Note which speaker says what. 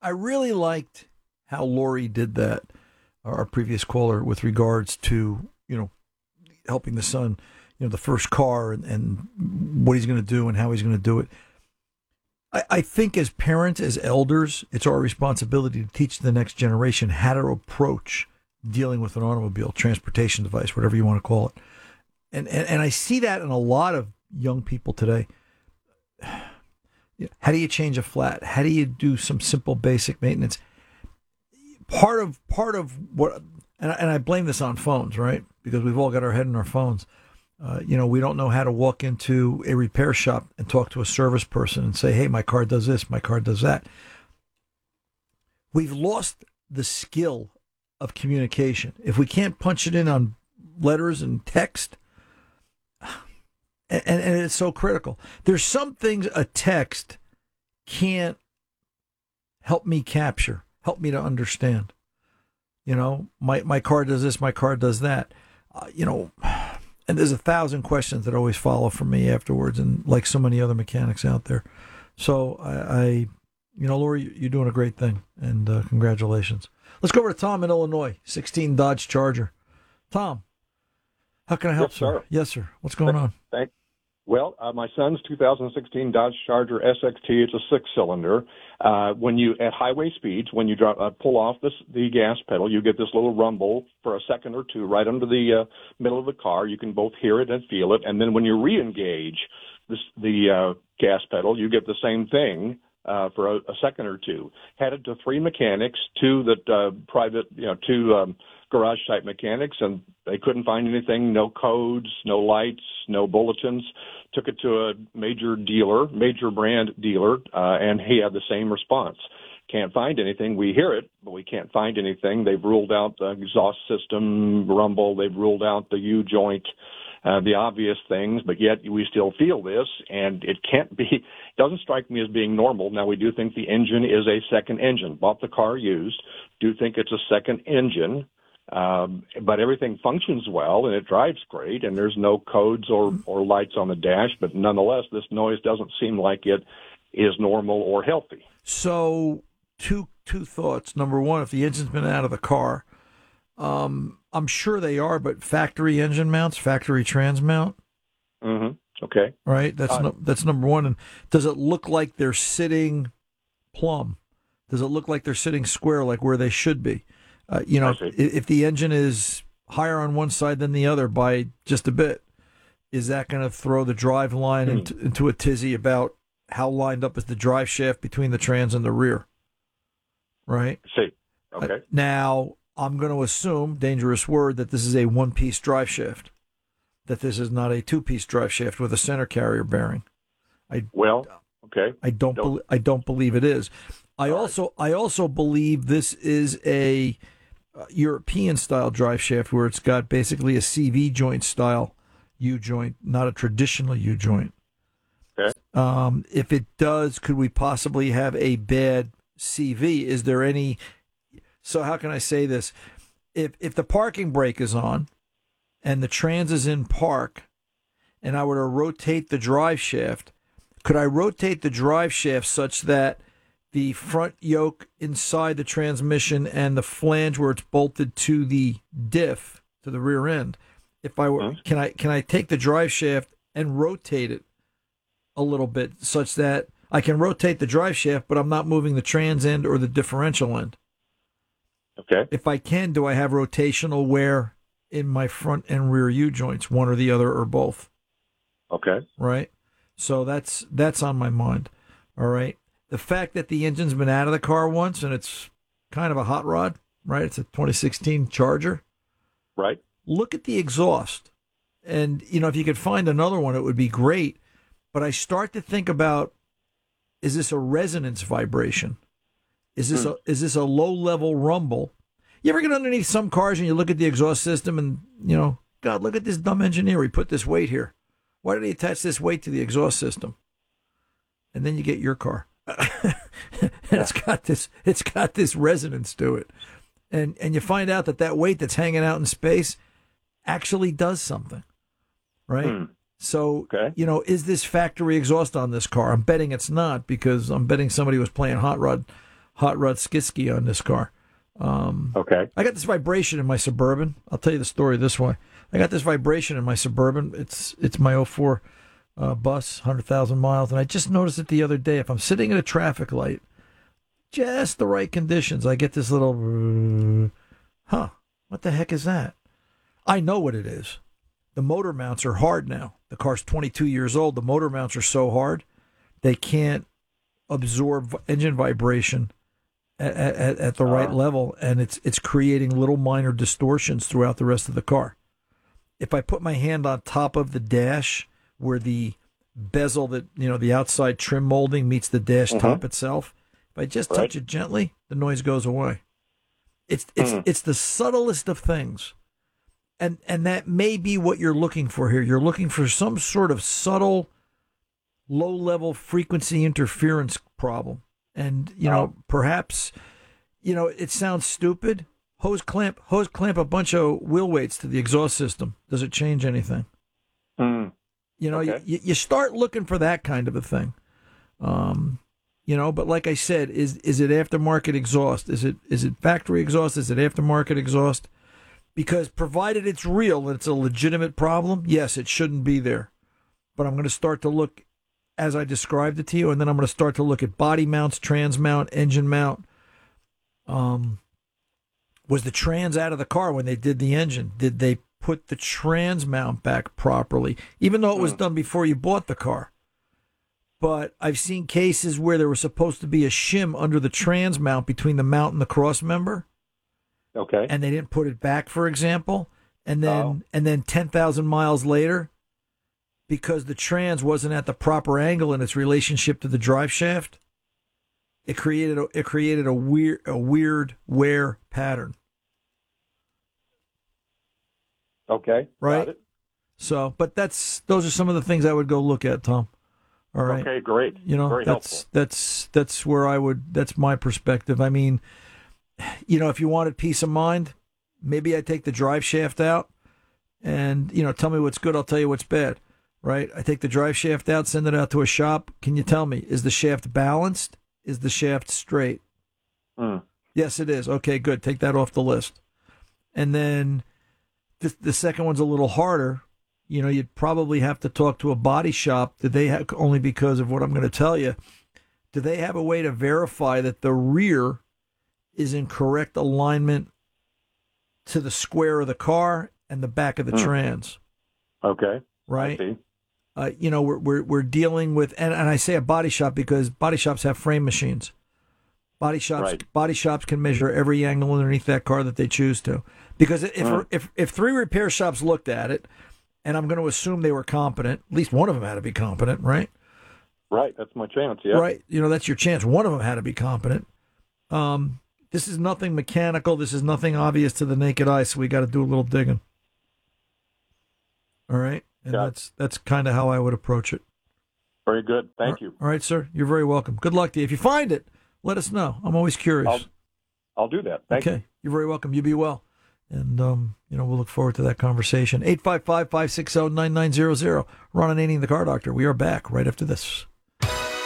Speaker 1: I really liked how Lori did that, our previous caller, with regards to, helping the son, the first car and what he's going to do and how he's going to do it. I think as parents, as elders, it's our responsibility to teach the next generation how to approach dealing with an automobile, transportation device, whatever you want to call it. And I see that in a lot of young people today. How do you change a flat? How do you do some simple basic maintenance? Part of what, and I blame this on phones, right? Because we've all got our head in our phones. We don't know how to walk into a repair shop and talk to a service person and say, hey, my car does this, my car does that. We've lost the skill of communication. If we can't punch it in on letters and text, and it's so critical. There's some things a text can't help me capture, help me to understand. My car does this, my car does that. And there's 1,000 questions that always follow from me afterwards, and like so many other mechanics out there. So Lori, you're doing a great thing, and congratulations. Let's go over to Tom in Illinois, 16 Dodge Charger. Tom, how can I help, sir? Yes, sir. What's going on?
Speaker 2: Well, my son's 2016 Dodge Charger SXT, it's a 6-cylinder. When you, at highway speeds, when you pull off the gas pedal, you get this little rumble for a second or two right under the middle of the car. You can both hear it and feel it. And then when you re-engage the gas pedal, you get the same thing for a second or two. Had it to 3 mechanics, 2 garage-type mechanics, and they couldn't find anything, no codes, no lights, no bulletins. Took it to a major brand dealer, and he had the same response. Can't find anything. We hear it, but we can't find anything. They've ruled out the exhaust system rumble. They've ruled out the U-joint, the obvious things, but yet we still feel this, and it doesn't strike me as being normal. Now, we do think the engine is a second engine. Bought the car used, do think it's a second engine. But everything functions well and it drives great, and there's no codes or lights on the dash, but nonetheless, this noise doesn't seem like it is normal or healthy.
Speaker 1: So two thoughts. Number one, if the engine's been out of the car, I'm sure they are, but factory engine mounts, factory trans mount.
Speaker 2: Mm-hmm. Okay.
Speaker 1: Right. That's number one. And does it look like they're sitting plumb? Does it look like they're sitting square, like where they should be? If the engine is higher on one side than the other by just a bit, is that going to throw the drive line into a tizzy about how lined up is the drive shaft between the trans and the rear? Right?
Speaker 2: Okay.
Speaker 1: Now, I'm going to assume, dangerous word, that this is a one-piece drive shaft, that this is not a two-piece drive shaft with a center carrier bearing.
Speaker 2: Okay.
Speaker 1: I don't believe it is. I also believe this is a European style drive shaft where it's got basically a CV joint style U-joint, not a traditional U-joint.
Speaker 2: Okay.
Speaker 1: If it does, could we possibly have a bad CV? Is there any? So how can I say this? If the parking brake is on and the trans is in park, and I were to rotate the drive shaft, could I rotate the drive shaft such that the front yoke inside the transmission and the flange where it's bolted to the diff, to the rear end, if I were, can I take the drive shaft and rotate it a little bit such that I can rotate the drive shaft, but I'm not moving the trans end or the differential end?
Speaker 2: Okay.
Speaker 1: If I can, do I have rotational wear in my front and rear U-joints, one or the other or both?
Speaker 2: Okay.
Speaker 1: Right? So that's on my mind. All right. The fact that the engine's been out of the car once and it's kind of a hot rod, right? It's a 2016 Charger.
Speaker 2: Right.
Speaker 1: Look at the exhaust. And, if you could find another one, it would be great. But I start to think about, is this a resonance vibration? Is this a low-level rumble? You ever get underneath some cars and you look at the exhaust system and, God, look at this dumb engineer. He put this weight here. Why did he attach this weight to the exhaust system? And then you get your car. And it's got this resonance to it. And you find out that weight that's hanging out in space actually does something. Right? So, is this factory exhaust on this car? I'm betting it's not, because I'm betting somebody was playing hot rod hot rod skisky on this car.
Speaker 2: Okay.
Speaker 1: I got this vibration in my Suburban. I'll tell you the story this way. I got this vibration in my Suburban. It's my '04 bus, 100,000 miles, and I just noticed it the other day. If I'm sitting at a traffic light, just the right conditions, I get this little, what the heck is that? I know what it is. The motor mounts are hard now. The car's 22 years old. The motor mounts are so hard, they can't absorb engine vibration at the right level, and it's creating little minor distortions throughout the rest of the car. If I put my hand on top of the dash where the bezel that, the outside trim molding meets the dash top itself, if I just touch it gently, the noise goes away. It's the subtlest of things. And that may be what you're looking for here. You're looking for some sort of subtle, low-level frequency interference problem. And, perhaps, it sounds stupid. Hose clamp a bunch of wheel weights to the exhaust system. Does it change anything?
Speaker 2: Okay.
Speaker 1: You start looking for that kind of a thing. But like I said, is it aftermarket exhaust? Is it factory exhaust? Is it aftermarket exhaust? Because provided it's real and it's a legitimate problem, yes, it shouldn't be there. But I'm going to start to look as I described it to you, and then I'm going to start to look at body mounts, trans mount, engine mount. Was the trans out of the car when they did the engine? Did they put the trans mount back properly, even though it was done before you bought the car? But I've seen cases where there was supposed to be a shim under the trans mount between the mount and the cross member.
Speaker 2: Okay.
Speaker 1: And they didn't put it back, for example. And then 10,000 miles later, because the trans wasn't at the proper angle in its relationship to the drive shaft, it created a weird wear pattern.
Speaker 2: Okay.
Speaker 1: Right.
Speaker 2: Got it.
Speaker 1: So, but those are some of the things I would go look at, Tom. All right.
Speaker 2: Okay, great. Very helpful.
Speaker 1: That's where that's my perspective. I mean, if you wanted peace of mind, maybe I take the drive shaft out and, tell me what's good, I'll tell you what's bad, right? I take the drive shaft out, send it out to a shop. Can you tell me, is the shaft balanced? Is the shaft straight? Yes, it is. Okay, good. Take that off the list. And then the second one's a little harder. You'd probably have to talk to a body shop. Do they have, only because of what I'm going to tell you, do they have a way to verify that the rear is in correct alignment to the square of the car and the back of the trans?
Speaker 2: Okay.
Speaker 1: Right.
Speaker 2: I see.
Speaker 1: We're dealing with, and I say a body shop because body shops have frame machines. Body shops can measure every angle underneath that car that they choose to. Because if three repair shops looked at it, and I'm going to assume they were competent, at least one of them had to be competent, right?
Speaker 2: Right. That's my chance. Yeah.
Speaker 1: Right. That's your chance. One of them had to be competent. This is nothing mechanical. This is nothing obvious to the naked eye, so we got to do a little digging. All right? And that's kind of how I would approach it.
Speaker 2: Very good. Thank you.
Speaker 1: All right, sir. You're very welcome. Good luck to you. If you find it, let us know. I'm always curious.
Speaker 2: I'll do that. Thank you.
Speaker 1: Okay. You're very welcome. You be well. And, we'll look forward to that conversation. 855-560-9900. Ron Ananian, the Car Doctor. We are back right after this.